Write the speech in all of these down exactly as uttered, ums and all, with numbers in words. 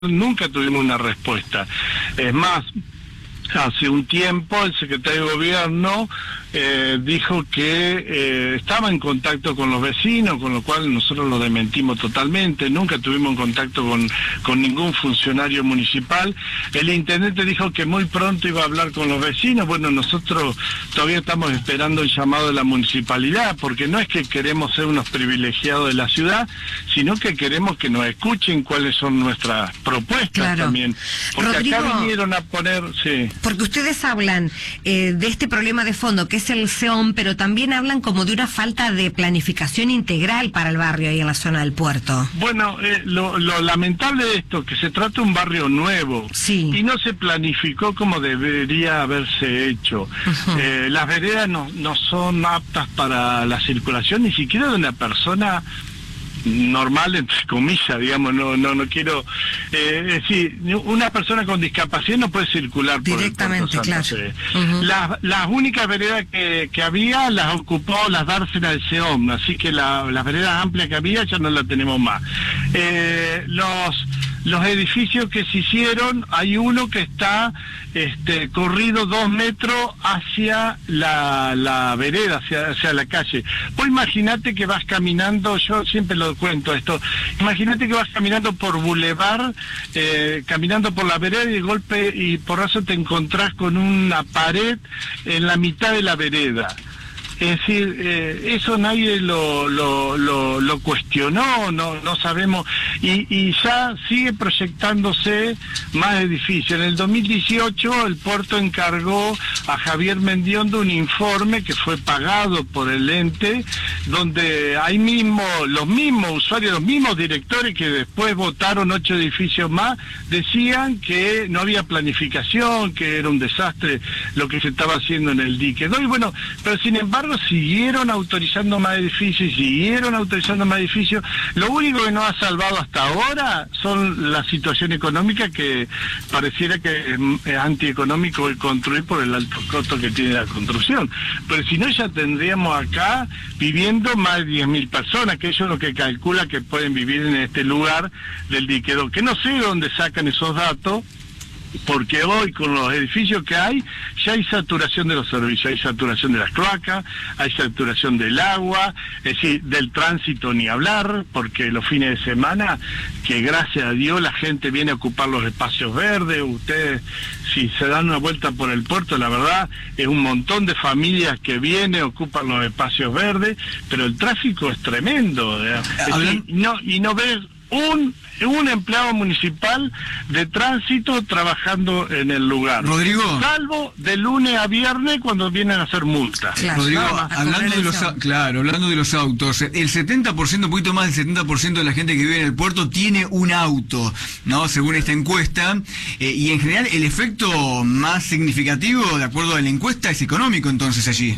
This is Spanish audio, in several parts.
nunca tuvimos una respuesta. Es más, hace un tiempo el secretario de Gobierno eh, dijo que eh, estaba en contacto con los vecinos, con lo cual nosotros lo desmentimos totalmente. Nunca tuvimos contacto con, con ningún funcionario municipal. El intendente dijo que muy pronto iba a hablar con los vecinos. Bueno, nosotros todavía estamos esperando el llamado de la municipalidad, porque no es que queremos ser unos privilegiados de la ciudad, sino que queremos que nos escuchen cuáles son nuestras propuestas. Claro. También. Porque Rodrigo, acá vinieron a poner... Sí. Porque ustedes hablan eh, de este problema de fondo, que es el C E O M, pero también hablan como de una falta de planificación integral para el barrio ahí en la zona del puerto. Bueno, eh, lo, lo lamentable de esto, que se trata de un barrio nuevo, sí, y no se planificó como debería haberse hecho. Uh-huh. eh, las veredas no, no son aptas para la circulación, ni siquiera de una persona normal, entre comillas, digamos, no no no quiero eh, es decir, una persona con discapacidad no puede circular directamente, por el puerto claro. Uh-huh. Las, las únicas veredas que, que había las ocupó las dársenas del C E O M, así que la, las veredas amplias que había ya no las tenemos más. Eh, los los edificios que se hicieron, hay uno que está este corrido dos metros hacia la, la vereda, hacia, hacia la calle. Vos imaginate que vas caminando, yo siempre lo cuento esto, imagínate que vas caminando por Boulevard, eh, caminando por la vereda y de golpe y por eso te encontrás con una pared en la mitad de la vereda. Es decir, eh, eso nadie lo, lo, lo, lo cuestionó, no, no sabemos, y, y ya sigue proyectándose más edificios. En el dos mil dieciocho el puerto encargó a Javier Mendiondo un informe que fue pagado por el ente, donde ahí mismo, los mismos usuarios, los mismos directores que después votaron ocho edificios más, decían que no había planificación, que era un desastre lo que se estaba haciendo en el dique. ¿No? Y bueno, pero sin embargo, siguieron autorizando más edificios, siguieron autorizando más edificios. Lo único que nos ha salvado hasta ahora son la situación económica, que pareciera que es antieconómico el construir por el alto costo que tiene la construcción. Pero si no, ya tendríamos acá viviendo más de diez mil personas, que ellos lo que calcula que pueden vivir en este lugar del diquedo, que no sé de dónde sacan esos datos, porque hoy con los edificios que hay ya hay saturación de los servicios, hay saturación de las cloacas, hay saturación del agua, es decir, del tránsito ni hablar, porque los fines de semana, que gracias a Dios la gente viene a ocupar los espacios verdes. Ustedes, si se dan una vuelta por el puerto, la verdad es un montón de familias que vienen, ocupan los espacios verdes, pero el tráfico es tremendo, es decir, y no, y no ves un un empleado municipal de tránsito trabajando en el lugar. Rodrigo, salvo de lunes a viernes cuando vienen a hacer multas. Claro, Rodrigo, hablando de los claro, hablando de los autos, el setenta por ciento, un poquito más del setenta por ciento de la gente que vive en el puerto tiene un auto, ¿no? Según esta encuesta, eh, y en general el efecto más significativo, de acuerdo a la encuesta, es económico entonces allí.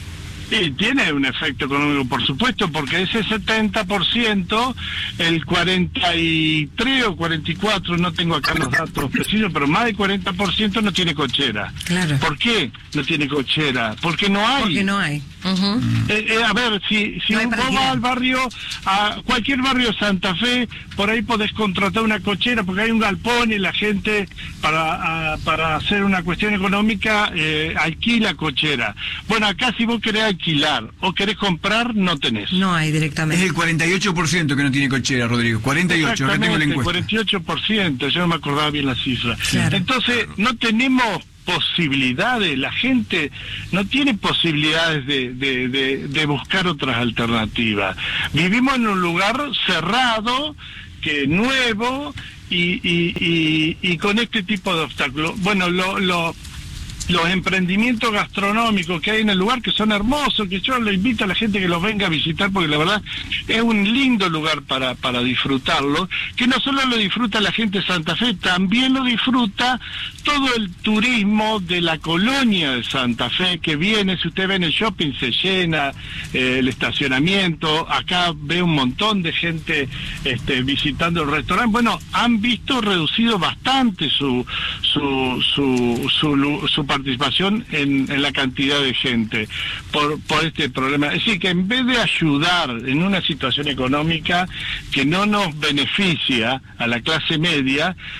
Sí, tiene un efecto económico, por supuesto, porque de ese setenta por ciento, el cuarenta y tres o cuarenta y cuatro, no tengo acá los datos precisos, pero más del cuarenta por ciento no tiene cochera. Claro. ¿Por qué no tiene cochera? Porque no hay. Porque no hay. Uh-huh. eh, eh, a ver, si, si no vos vas al barrio, a cualquier barrio de Santa Fe, por ahí podés contratar una cochera, porque hay un galpón y la gente, para, a, para hacer una cuestión económica, eh, alquila cochera. Bueno, acá si vos querés alquilar o querés comprar, no tenés. No hay directamente. Es el cuarenta y ocho por ciento que no tiene cochera, Rodrigo. cuarenta y ocho, acá tengo la encuesta. cuarenta y ocho por ciento, yo no me acordaba bien la cifra. Claro. Entonces, no tenemos posibilidades, la gente no tiene posibilidades de, de, de, de buscar otras alternativas. Vivimos en un lugar cerrado, que nuevo, y, y, y, y con este tipo de obstáculos. Bueno, lo... lo los emprendimientos gastronómicos que hay en el lugar, que son hermosos, que yo le invito a la gente que los venga a visitar, porque la verdad es un lindo lugar para, para disfrutarlo, que no solo lo disfruta la gente de Santa Fe, también lo disfruta todo el turismo de la colonia de Santa Fe, que viene, si usted ve en el shopping, se llena eh, el estacionamiento, acá ve un montón de gente este, visitando el restaurante. Bueno, han visto reducido bastante su su su su, su, su participación participación en, en la cantidad de gente por, por este problema. Es decir, que en vez de ayudar en una situación económica que no nos beneficia a la clase media,